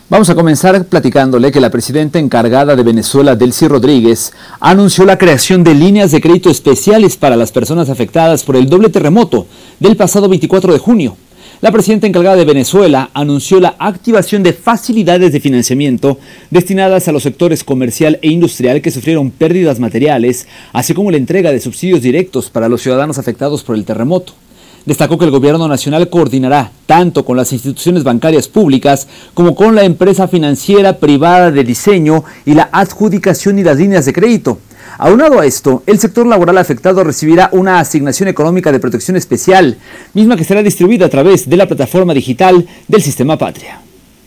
Vamos a comenzar platicándole que la presidenta encargada de Venezuela, Delcy Rodríguez, anunció la creación de líneas de crédito especiales para las personas afectadas por el doble terremoto del pasado 24 de junio. La presidenta encargada de Venezuela anunció la activación de facilidades de financiamiento destinadas a los sectores comercial e industrial que sufrieron pérdidas materiales, así como la entrega de subsidios directos para los ciudadanos afectados por el terremoto. Destacó que el gobierno nacional coordinará tanto con las instituciones bancarias públicas como con la empresa financiera privada de diseño y la adjudicación y las líneas de crédito. Aunado a esto, el sector laboral afectado recibirá una asignación económica de protección especial, misma que será distribuida a través de la plataforma digital del Sistema Patria.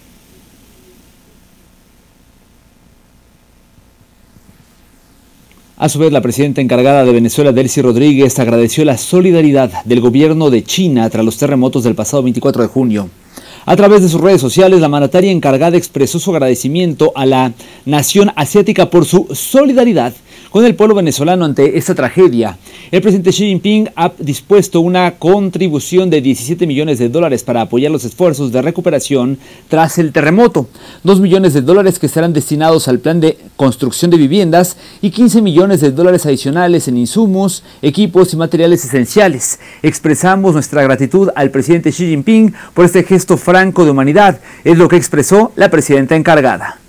A su vez, la presidenta encargada de Venezuela, Delcy Rodríguez, agradeció la solidaridad del gobierno de China tras los terremotos del pasado 24 de junio. A través de sus redes sociales, la mandataria encargada expresó su agradecimiento a la nación asiática por su solidaridad con el pueblo venezolano ante esta tragedia. El presidente Xi Jinping ha dispuesto una contribución de $17 millones para apoyar los esfuerzos de recuperación tras el terremoto, $2 millones que serán destinados al plan de construcción de viviendas y $15 millones adicionales en insumos, equipos y materiales esenciales. Expresamos nuestra gratitud al presidente Xi Jinping por este gesto franco de humanidad, es lo que expresó la presidenta encargada.